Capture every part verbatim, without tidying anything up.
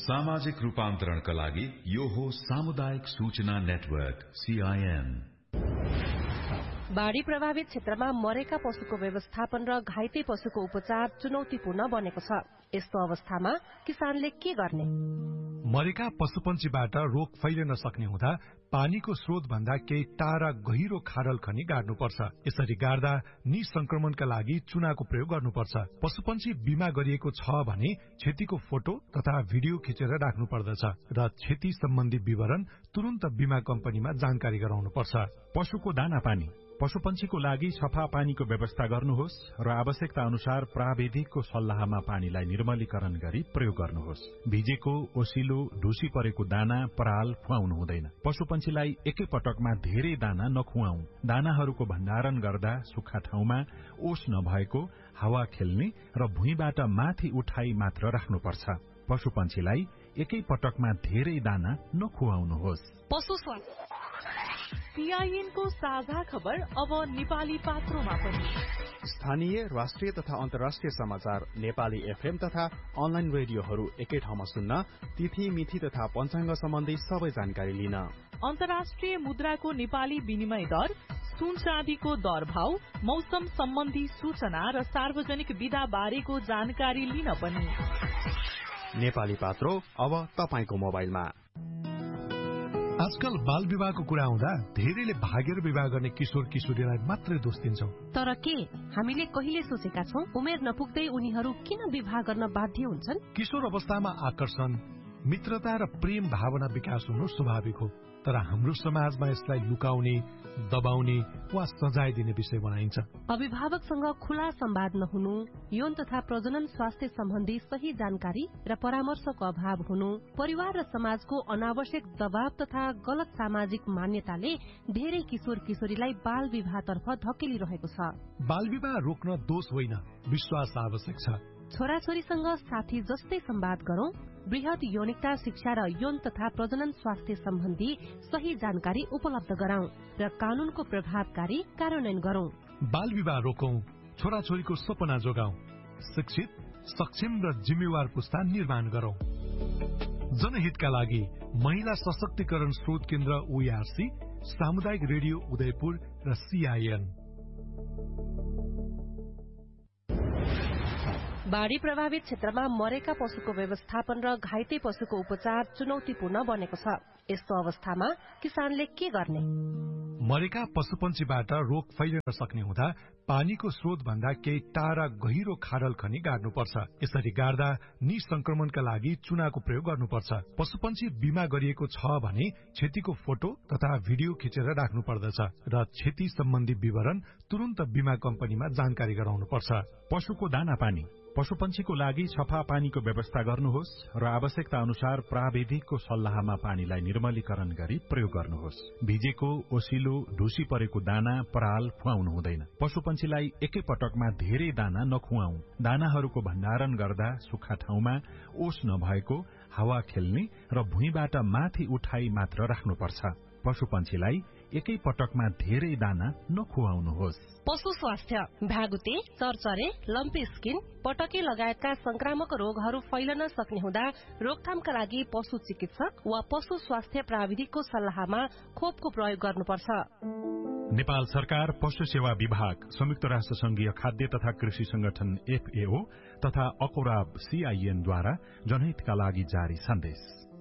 सामाजिक रूपान्तरणका लागि यो हो सामुदायिक सूचना नेटवर्क सीआईएन। बाढ़ी प्रभावित क्षेत्रमा मरेका पशुको व्यवस्थापन र घाइते पशुको उपचार चुनौतीपूर्ण बनेको छ। यस्तो अवस्थामा किसानले के गर्ने? मरेका पशुपन्छीबाट रोग फैलिन सक्ने हुँदा पानीको स्रोत भन्दा केही टाढा गहिरो खाडल खनी गाड्नुपर्छ। यसरी गाड्दा निसंक्रमणका लागि चुनाको प्रयोग गर्नुपर्छ। पशुपन्छी बिमा गरिएको छ भने क्षतिको फोटो तथा भिडियो खिचेर राख्नु पर्दछ र क्षति सम्बन्धी विवरण तुरन्त बिमा कम्पनीमा जानकारी गराउनुपर्छ। पशुको दाना पानी पशुपन्छीको लागि सफा पानीको व्यवस्था गर्नुहोस् र आवश्यकता अनुसार प्राविधिकको सल्लाहमा पानीलाई निर्मलीकरण गरी प्रयोग गर्नुहोस्। भिजेको, ओसिलो, ढुसी परेको दाना, पराल खुवाउनु हुँदैन। पशुपन्छीलाई एकै पटकमा धेरै दाना नखुवाऊ। दानाहरूको भण्डारण गर्दा सुक्खा ठाउँमा, ओस नभएको, हावा खेल्ने र भुइँबाट माथि उठाई मात्र राख्नुपर्छ। पशुपन्छीलाई एकै पटकमा धेरै दाना नखुवाउनुहोस्। पशु स्वास्थ्य सीआईएन को साझा खबर अब नेपाली पात्रोमा पनि। स्थानीय, राष्ट्रिय तथा अन्तर्राष्ट्रिय समाचार नेपाली एफएम तथा अनलाइन रेडियोहरू एकै ठाउँमा सुन्न, तिथि मिति तथा पञ्चाङ्ग सम्बन्धी सबै जानकारी लिन। अन्तर्राष्ट्रिय मुद्राको नेपाली विनिमय दर, सुन चाँदीको दर भाव, मौसम सम्बन्धी सूचना र सार्वजनिक विधा बारेको जानकारी लिन पनि। नेपाली पात्रो अब तपाईको मोबाइलमा। आजकल बाल विवाहको कुरा आउँदा धेरैले भागेर विवाह गर्ने किशोर किशोरीलाई मात्रै दोष दिन्छौं। तर के हामीले कहिले सोचेका छौं उमेर नपुग्दै उनीहरू किन विवाह गर्न बाध्य हुन्छन्? किशोर अवस्थामा आकर्षण, मित्रता र प्रेम भावना विकास हुनु स्वाभाविक हो, तर हाम्रो समाजमा यसलाई लुकाउने, दबाउने वा सजाय दिने विषय बनाइन्छ। अभिभावकसँग खुला संवाद नहुनु, यौन तथा प्रजनन स्वास्थ्य सम्बन्धी सही जानकारी र परामर्शको अभाव हुनु, परिवार र समाजको अनावश्यक दबाव तथा गलत सामाजिक मान्यताले धेरै किशोर किशोरीलाई बाल विवाहतर्फ धकेलिरहेको छ। बाल विवाह रोक्न दोष होइन, विश्वास आवश्यक छ। छोराछोरीसँग साथी जस्तै संवाद गरौं, वृहत यौनिकता शिक्षा र यौन तथा प्रजनन स्वास्थ्य सम्बन्धी सही जानकारी उपलब्ध गराउँ र कानूनको प्रभावकारी कार्यान्वयन गरौं। बाल विवाह रोकौं, छोराछोरीको सपना जोगाउँ, शिक्षित, सक्षम र जिम्मेवार पुस्ता निर्माण गरौं। जनहितका लागि महिला सशक्तिकरण स्रोत केन्द्र ओआरसी, सामुदायिक रेडियो उदयपुर र सीआईएन। बाढ़ी प्रभावित क्षेत्रमा मरेका पशुको व्यवस्थापन र घाइते पशुको उपचार चुनौतीपूर्ण बनेको छ। यस्तो अवस्थामा किसानले के गर्ने? मरेका पशुपन्छीबाट रोग फैलिन सक्ने हुँदा पानीको स्रोत भन्दा केही टाढा गहिरो खाडल खनी गाड्नुपर्छ। यसरी गाड्दा निसंक्रमणका लागि चुनाको प्रयोग गर्नुपर्छ। पशुपन्छी बिमा गरिएको छ भने क्षतिको फोटो तथा भिडियो खिचेर राख्नु पर्दछ र क्षति सम्बन्धी विवरण तुरन्त बिमा कम्पनीमा जानकारी गराउनुपर्छ। पशुको दाना पानी पशुपन्छीको लागि सफा पानीको व्यवस्था गर्नुहोस् र आवश्यकता अनुसार प्राविधिकको सल्लाहमा पानीलाई निर्मलीकरण गरी प्रयोग गर्नुहोस्। भिजेको, ओसिलो, ढुसी परेको दाना, पराल खुवाउनु हुँदैन। पशुपन्छीलाई एकै पटकमा धेरै दाना नखुवाऊ। दानाहरूको भण्डारण गर्दा सुक्खा ठाउँमा, ओस नभएको, हावा खेल्ने र भुइँबाट माथि उठाई मात्र राख्नुपर्छ। पशुपन्छीलाई एकै पटकमा धेरै दाना नखुवाउनुहोस्। पशु स्वास्थ्य भागुते, चरचरे, लम्पी स्किन, पटके लगायतका संक्रामक रोगहरू फैलन सक्ने हुँदा रोकथामका लागि पशु चिकित्सक वा पशु स्वास्थ्य प्राविधिकको सल्लाहमा खोपको प्रयोग गर्नुपर्छ। नेपाल सरकार, पशु सेवा विभाग, संयुक्त राष्ट्र संघीय खाद्य तथा कृषि संगठन एफएओ तथा अकोराब सीआईएनद्वारा जनहितका लागि जारी सन्देश।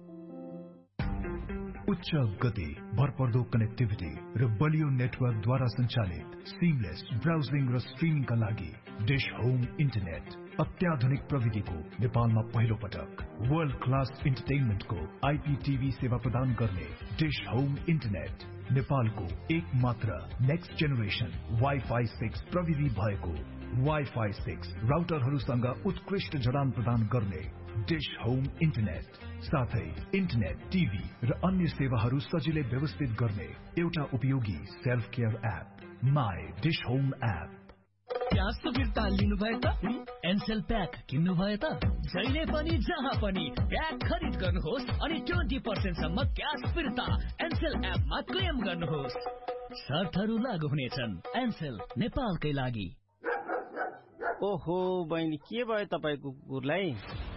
उच्च गति, भरपर्दो कनेक्टिभिटी र बलियो नेटवर्कद्वारा सञ्चालित सिमलेस ब्राउजिङ र स्ट्रिमिङका लागि डिश होम इन्टरनेट अत्याधुनिक प्रविधिको नेपालमा पहिलो पटक वर्ल्ड क्लास इन्टरटेनमेन्टको आईपीटीभी सेवा प्रदान गर्ने डिश होम इन्टरनेट नेपालको एक मात्र नेक्स्ट जेनेरेसन वाइफाई सिक्स प्रविधि भएको वाइफाई सिक्स राउटरहरूसँग उत्कृष्ट जडान प्रदान गर्ने डिश होम इन्टरनेट साथै इन्टरनेट, टिभी र अन्य सेवाहरू सजिलै व्यवस्थित गर्ने एउटा उपयोगी self care app my dish home app. क्यासको फिर्ता लिनुभयो त? एनसेल प्याक किन्नुभयो त? जहिले पनि जहाँ पनि प्याक खरिद गर्नुहोस् अनि ट्वेन्टी पर्सेन्ट सम्म क्यास फिर्ता एनसेल एपमा क्लेम गर्नुहोस्। शर्तहरू लागू हुनेछन्। एनसेल, नेपालकै लागि। ओहो बहिनी, के भयो तपाईको कुकुरलाई?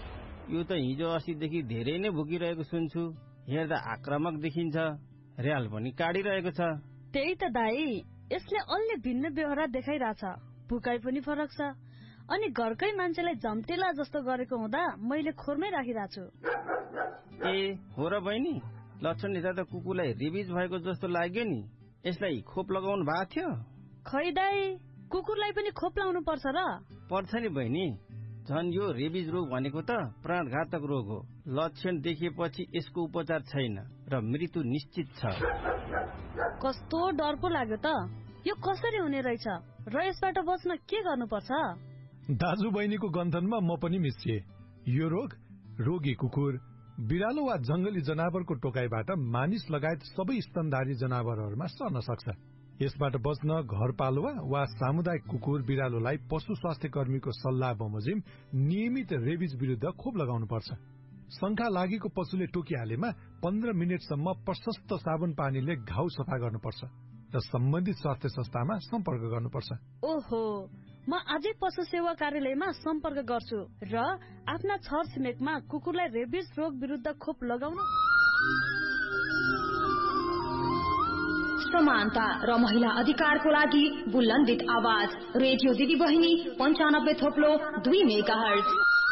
यो त हिजो अस्तिदेखि धेरै नै भुकिरहेको सुन्छु। हेर्दा आक्रामक देखिन्छ, र्याल पनि काटिरहेको छ। त्यही त दाई, यसले अलि भिन्न व्यवहार देखाइरहेछ, भुकाइ पनि फरक छ। अनि घरकै मान्छेलाई झम्टेला जस्तो गरेको हुँदा मैले खोरमै राखिरहेको छु। ए हो र बहिनी, लक्षण हेर्दा त कुकुरलाई रेबिज भएको जस्तो लाग्यो नि। यसलाई खोप लगाउनु भएको थियो? खै दाई, कुकुरलाई पनि खोप लाउनु पर्छ र? पर्छ नि बहिनी, झन् यो रेबिज रोग भनेको त प्राणघातक रोग हो। लक्षण देखिएपछि यसको उपचार छैन र मृत्यु निश्चित छ। कस्तो डर पो लाग्यो त, यो कसरी हुने रहेछ र यसबाट बच्न के गर्नुपर्छ? दाजु बहिनीको गन्थनमा म पनि मिसिए। यो रोग रोगी कुकुर, बिरालो वा जंगली जनावरको टोकाइबाट मानिस लगायत सबै स्तनधारी जनावरहरूमा सर्न सक्छ। यसबाट बच्न घरपालुवा वा सामुदायिक कुकुर बिरालोलाई पशु स्वास्थ्य कर्मीको सल्लाह बमोजिम नियमित रेबिज विरुद्ध खोप लगाउनु पर्छ। शंका लागेको पशुले टोकिहालेमा पन्ध्र मिनटसम्म प्रशस्त साबुन पानीले घाउ सफा गर्नुपर्छ र सम्बन्धित स्वास्थ्य संस्थामा सम्पर्क गर्नुपर्छ। ओहो, म आजै पशु सेवा कार्यालयमा सम्पर्क गर्छु र आफ्ना छर छिमेकमा कुकुरलाई रेबिज रोग विरुद्ध खोप लगाउनु। समानता र महिला अधिकारको लागि बुलन्दित आवाज, रेडियो दिदी बहिनी पञ्चानब्बे थोप्लो दुई मेगा हर्ज।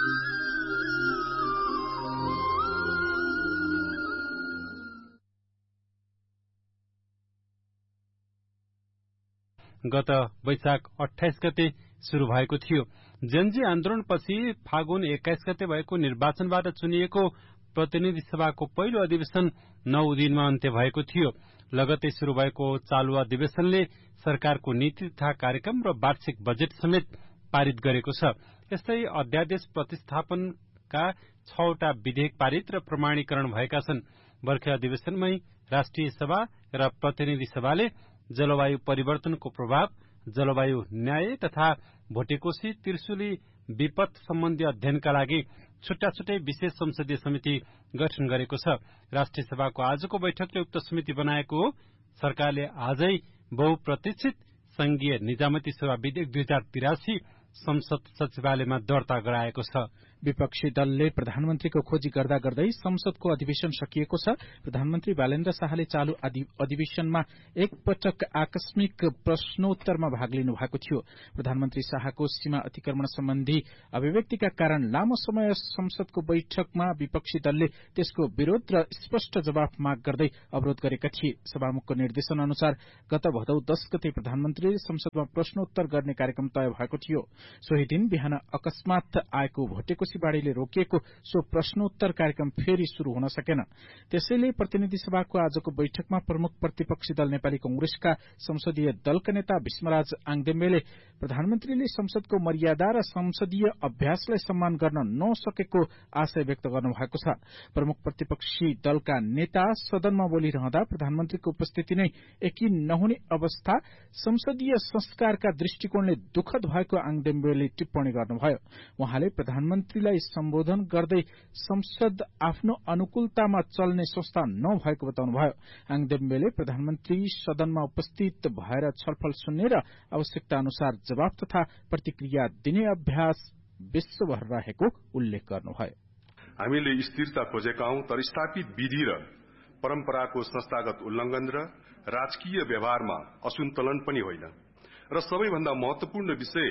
गत वैशाख अठाइस गते शुरू भएको थियो। जनजी आन्दोलनपछि फागुन एक्काइस गते भएको निर्वाचनबाट चुनिएको प्रतिनिधि सभाको पहिलो अधिवेशन नौ दिनमा अन्त्य भएको थियो। लगतै शुरू भएको चालू अधिवेशनले सरकारको नीति तथा कार्यक्रम र वार्षिक बजेट समेत पारित गरेको छ। यस्तै अध्यादेश प्रतिस्थापनका छवटा विधेयक पारित र प्रमाणीकरण भएका छन्। बर्खे अधिवेशनमै राष्ट्रिय सभा र प्रतिनिधि सभाले जलवायु परिवर्तनको प्रभाव, जलवायु न्याय तथा भोटेकोशी त्रिशुली विपद सम्बन्धी अध्ययनका लागि छुट्टा छुट्टै विशेष संसदीय समिति गठन गरेको छ। राष्ट्रिय सभाको आजको बैठकले उक्त समिति बनाएको हो। सरकारले आजै बहुप्रतीक्षित संघीय निजामती सेवा विधेयक दुई हजार तिरासी संसद सचिवालयमा दर्ता गराएको छ। विपक्षी दलले प्रधानमन्त्रीको खोजी गर्दा गर्दै संसदको अधिवेशन सकिएको छ। प्रधानमन्त्री बालेन्द्र शाहले चालू अधिवेशनमा एक पटक आकस्मिक प्रश्नोत्तरमा भाग लिनु भएको थियो। प्रधानमन्त्री शाहको सीमा अतिक्रमण सम्बन्धी अभिव्यक्तिका कारण लामो समय संसदको बैठकमा विपक्षी दलले त्यसको विरोध र स्पष्ट जवाफ माग गर्दै अवरोध गरेका थिए। सभामुखको निर्देशन अनुसार गत भदौ दस गते प्रधानमन्त्रीले संसदमा प्रश्नोत्तर गर्ने कार्यक्रम तय भएको थियो। सोही दिन बिहान अकस्मात आएको भोटेको बाढ़ीले रोकिएको सो प्रश्नोत्तर कार्यक्रम फेरि शुरू हुन सकेन। त्यसैले प्रतिनिधि सभाको आजको बैठकमा प्रमुख प्रतिपक्षी दल नेपाली कंग्रेसका संसदीय दलका नेता भीष्मराज आङदेम्बेले प्रधानमन्त्रीले संसदको मर्यादा र संसदीय अभ्यासलाई सम्मान गर्न नसकेको आशय व्यक्त गर्नु भएको छ। प्रमुख प्रतिपक्षी दलका नेता सदनमा बोलिरहँदा प्रधानमन्त्रीको उपस्थिति नै यकिन नहुने अवस्था संसदीय संस्कारका दृष्टिकोणले दुःखद भएको आङदेम्बेले टिप्पणी गर्नुभयो। उहाँले प्रधानमन्त्री सम्बोधन गर्दै संसद आफ्नो अनुकूलतामा चल्ने संस्था नभएको बताउनुभयो। आङदेम्बेले प्रधानमन्त्री सदनमा उपस्थित भएर छलफल सुन्ने र आवश्यकता अनुसार जवाब तथा प्रतिक्रिया दिने अभ्यास विश्वभर रहेको उल्लेख गर्नुभयो। हामीले स्थिरता खोजेका हौं, तर स्थापित विधि र परम्पराको संस्थागत उल्लंघन र राजकीय व्यवहारमा असन्तुलन पनि होइन। र सबैभन्दा महत्वपूर्ण विषय,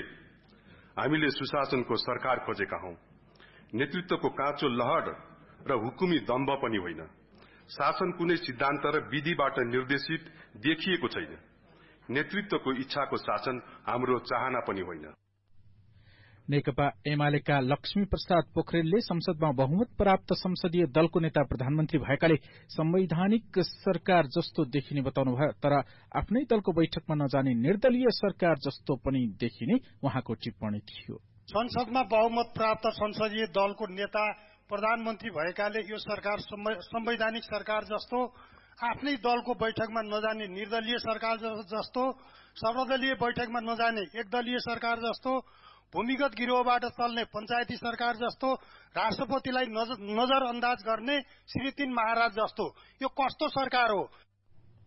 हामीले सुशासनको सरकार खोजेका हौं, नेतृत्वको काँचो लहर र हुकुमी दम्भ पनि होइन। शासन कुनै सिद्धान्त र विधिबाट निर्देशित देखिएको छैन। नेतृत्वको इच्छाको शासन हाम्रो चाहना पनि होइन। नेकपा एमालेका लक्ष्मी प्रसाद पोखरेलले संसदमा बहुमत प्राप्त संसदीय दलको नेता प्रधानमन्त्री भएकाले संवैधानिक सरकार जस्तो देखिने बताउनुभयो। तर आफ्नै दलको बैठकमा नजाने निर्दलीय सरकार जस्तो पनि देखिने उहाँको टिप्पणी थियो। संसदमा बहुमत प्राप्त संसदीय दलको नेता प्रधानमन्त्री भएकाले यो सरकार संवैधानिक सरकार जस्तो, आफ्नै दलको बैठकमा नजाने निर्दलीय सरकार जस्तो, सर्वदलीय बैठकमा नजाने एकदलीय सरकार जस्तो, भूमिगत गिरोहबाट चल्ने पञ्चायती सरकार जस्तो, राष्ट्रपतिलाई नजर अन्दाज गर्ने श्री तीन महाराज जस्तो, यो कस्तो सरकार हो?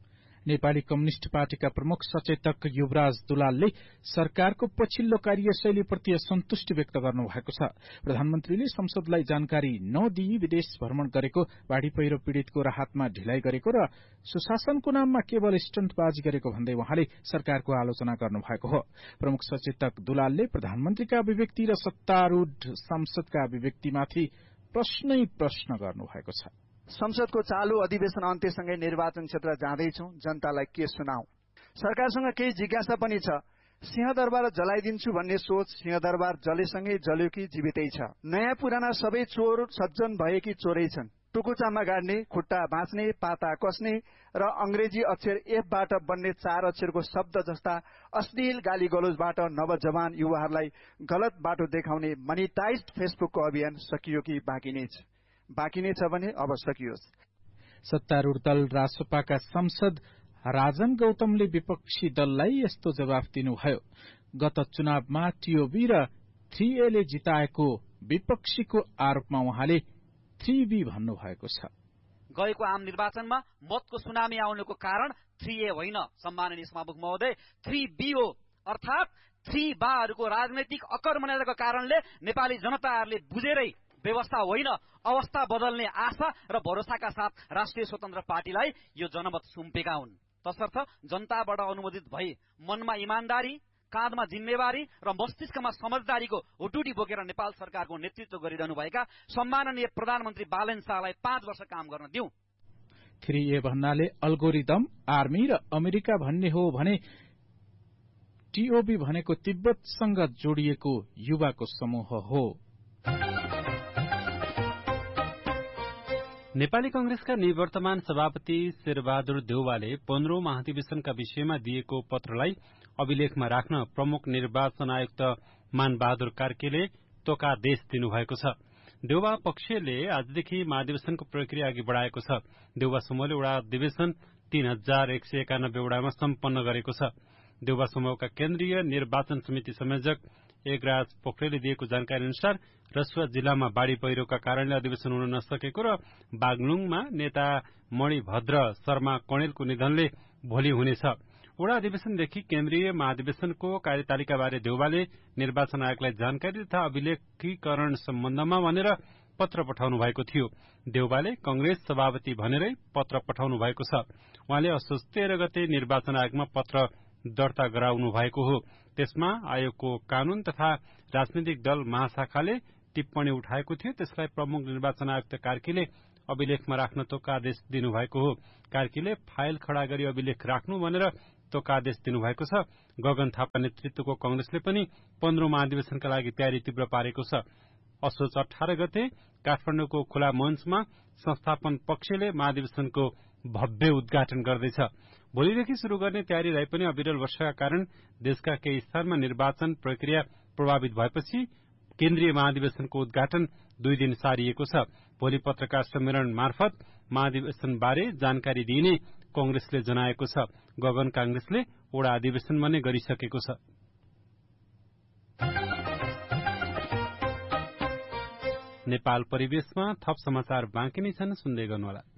नेपाली कम्युनिष्ट पार्टीका प्रमुख सचेतक युवराज दुलालले सरकारको पछिल्लो कार्यशैलीप्रति असन्तुष्टि व्यक्त गर्नु भएको छ। प्रधानमन्त्रीले संसदलाई जानकारी नदिई विदेश भ्रमण गरेको, बाढ़ी पहिरो पीड़ितको राहतमा ढिलाइ गरेको र सुशासनको नाममा केवल स्टन्टबाजी गरेको भन्दै उहाँले सरकारको आलोचना गर्नु भएको हो। प्रमुख सचेतक दुलालले प्रधानमन्त्रीका अभिव्यक्ति र सत्तारूढ़ सांसदका अभिव्यक्तिमाथि प्रश्नै प्रश्न गर्नु भएको छ। संसदको चालू अधिवेशन अन्त्यसँगै निर्वाचन क्षेत्र जाँदैछौं, जनतालाई के सुनाऊ? सरकारसँग केही जिज्ञासा पनि छ। सिंहदरबार जलाइदिन्छु भन्ने सोच सिंहदरबार जलेसँगै जल्यो कि जीवितै छ? नयाँ पुराना सबै चोर सज्जन भए कि चोरै छन्? टुकुचामा गाड्ने, खुट्टा भाँच्ने, पाता कसने र अंग्रेजी अक्षर एफबाट बन्ने चार अक्षरको शब्द जस्ता अश्लील गाली गलोजबाट नवजवान युवाहरूलाई गलत बाटो देखाउने मनिटाइज्ड फेसबुकको अभियान सकियो कि बाँकी नै छ? बाँकी नै छ भने अब सकियोस्। सत्तारूढ़ दल रासपाका सांसद राजन गौतमले विपक्षी दललाई यस्तो जवाफ दिनुभयो। गत चुनावमा टीओबी र थ्री ए ले जिताएको विपक्षीको आरोपमा उहाँले थ्री बी भन्नुभएको छ। गएको आम निर्वाचनमा मतको सुनामी आउनुको कारण थ्री ए होइन सम्माननीय सभामुख महोदय, थ्री बी हो। अर्थात थ्री बाहरूको राजनैतिक अकर्मण्यताको कारणले नेपाली जनताहरूले बुझेरै व्यवस्था होइन अवस्था बदल्ने आशा र भरोसाका साथ राष्ट्रिय स्वतन्त्र पार्टीलाई यो जनमत सुम्पेका हुन्। तसर्थ जनताबाट अनुमोदित भई मनमा इमानदारी, काँधमा जिम्मेवारी र मस्तिष्कमा समझदारीको हुटुटी बोकेर नेपाल सरकारको नेतृत्व गरिरहनु भएका सम्माननीय प्रधानमन्त्री बालेन शाहलाई पाँच वर्ष काम गर्न दिउँ। थ्री ए भन्नाले अल्गोरिदम, आर्मी र अमेरिका भन्ने हो भने टीओबी भनेको तिब्बतसँग जोडिएको युवाको समूह हो। नेपाली कंग्रेसका निवर्तमान सभापति शेरबहादुर देउवाले पन्ध्रौं महाधिवेशनका विषयमा दिएको पत्रलाई अभिलेखमा राख्न प्रमुख निर्वाचन आयुक्त मानबहादुर कार्कीले तोकादेश दिनुभएको छ। देउवा पक्षले आजदेखि महाधिवेशनको प्रक्रिया अघि बढ़ाएको छ। देउवा समूहले वडा अधिवेशन तीन हजार एक सय एकानब्बे वडामा सम्पन्न गरेको छ। देउवा समूहका केन्द्रीय निर्वाचन समिति संयोजक एकराज पोखरेलले दिएको जानकारी अनुसार रसुवा जिल्लामा बाढ़ी पहिरोका कारणले अधिवेशन हुन नसकेको र बागलुङमा नेता मणिभद्र शर्मा कणेलको निधनले भोलि हुनेछ। वडा अधिवेशनदेखि केन्द्रीय महाधिवेशनको कार्यतालिकाबारे देउवाले निर्वाचन आयोगलाई जानकारी तथा अभिलेखीकरण सम्बन्धमा भनेर पत्र पठाउनु भएको थियो। देउवाले कंग्रेस सभापति भनेरै पत्र पठाउनु भएको छ। उहाँले असोज तेह्र गते निर्वाचन आयोगमा पत्र दर्ता गराउनु भएको हो। त्यसमा आयोगको कानून तथा राजनीतिक दल महाशाखाले टिप्पणी उठाएको थियो। त्यसलाई प्रमुख निर्वाचन आयुक्त कार्कीले अभिलेखमा राख्न तोकादेश दिनुभएको हो। कार्कीले फाइल खड़ा गरी अभिलेख राख्नु भनेर तोकादेश दिनुभएको छ। गगन थापा नेतृत्वको कंग्रेसले पनि पन्ध्रौं महाधिवेशनका लागि तयारी तीव्र पारेको छ। असोज अठार गते काठमाडौँको खुला मञ्चमा संस्थापन पक्षले महाधिवेशनको भव्य उद्घाटन गर्दैछ। भोलिदेखि शुरू गर्ने तयारी रहे पनि अविरल वर्षाका कारण देशका केही स्थानमा निर्वाचन प्रक्रिया प्रभावित भएपछि केन्द्रीय महाधिवेशनको उद्घाटन दुई दिन सारिएको छ। भोलि पत्रकार सम्मेलन मार्फत महाधिवेशन बारे जानकारी दिइने कंग्रेसले जनाएको छ। गगन कांग्रेसले वडा अधिवेशनमा नै गरिसकेको छ। नेपाल परिवेशमा थप समाचार बाँकी नै छन्, सुन्दै गर्नुहोला।